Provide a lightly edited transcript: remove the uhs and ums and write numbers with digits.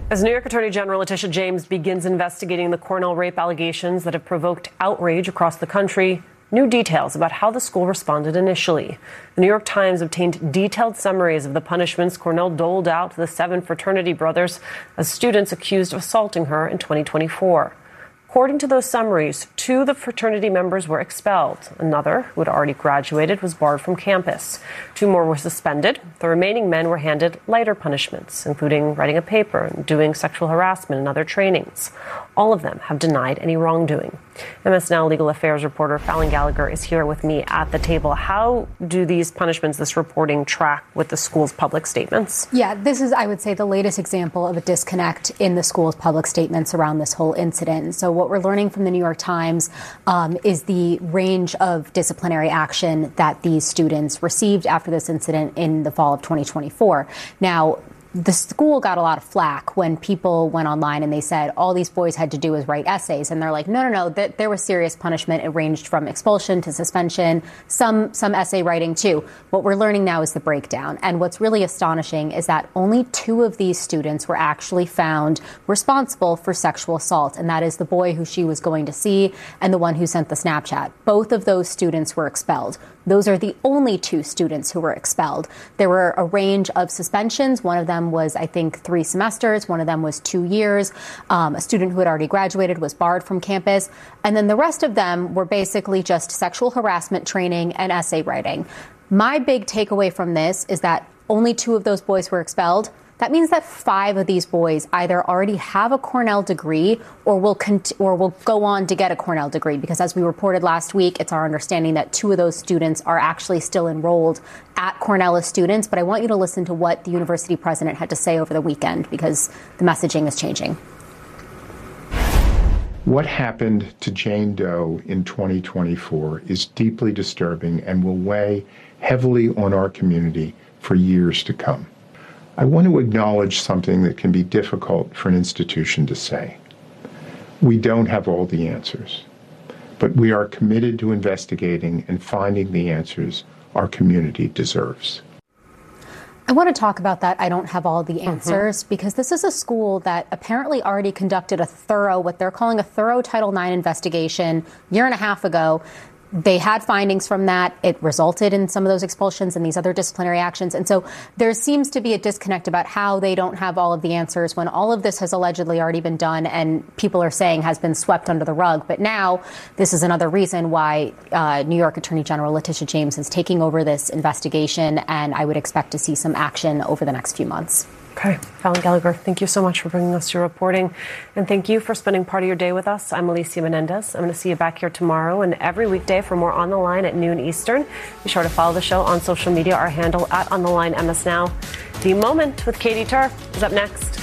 As New York Attorney General Letitia James begins investigating the Cornell rape allegations that have provoked outrage across the country, new details about how the school responded initially. The New York Times obtained detailed summaries of the punishments Cornell doled out to the 7 fraternity brothers as students accused of assaulting her in 2024. According to those summaries, 2 of the fraternity members were expelled. Another, who had already graduated, was barred from campus. 2 more were suspended. The remaining men were handed lighter punishments, including writing a paper and doing sexual harassment and other trainings. All of them have denied any wrongdoing. MS Now legal affairs reporter Fallon Gallagher is here with me at the table. How do these punishments, this reporting, track with the school's public statements? Yeah, this is, I would say, the latest example of a disconnect in the school's public statements around this whole incident. So what we're learning from the New York Times is the range of disciplinary action that these students received after this incident in the fall of 2024. Now, the school got a lot of flack when people went online and they said all these boys had to do was write essays. And they're like, no, there was serious punishment. It ranged from expulsion to suspension, some essay writing too. What we're learning now is the breakdown. And what's really astonishing is that only 2 of these students were actually found responsible for sexual assault. And that is the boy who she was going to see and the one who sent the Snapchat. Both of those students were expelled. Those are the only 2 students who were expelled. There were a range of suspensions. One of them was, I think, 3 semesters. One of them was 2 years. A student who had already graduated was barred from campus. And then the rest of them were basically just sexual harassment training and essay writing. My big takeaway from this is that only 2 of those boys were expelled. That means that 5 of these boys either already have a Cornell degree or will go on to get a Cornell degree, because as we reported last week, it's our understanding that 2 of those students are actually still enrolled at Cornell as students. But I want you to listen to what the university president had to say over the weekend, because the messaging is changing. What happened to Jane Doe in 2024 is deeply disturbing and will weigh heavily on our community for years to come. I want to acknowledge something that can be difficult for an institution to say. We don't have all the answers, but we are committed to investigating and finding the answers our community deserves. I want to talk about that. I don't have all the answers, because this is a school that apparently already conducted what they're calling a thorough Title IX investigation a year and a half ago. They had findings from that. It resulted in some of those expulsions and these other disciplinary actions. And so there seems to be a disconnect about how they don't have all of the answers when all of this has allegedly already been done and people are saying has been swept under the rug. But now this is another reason why New York Attorney General Letitia James is taking over this investigation. And I would expect to see some action over the next few months. Okay. Fallon Gallagher, thank you so much for bringing us your reporting. And thank you for spending part of your day with us. I'm Alicia Menendez. I'm going to see you back here tomorrow and every weekday for more On the Line at noon Eastern. Be sure to follow the show on social media. Our handle @OnTheLineMSNow. The Moment with Katie Tur is up next.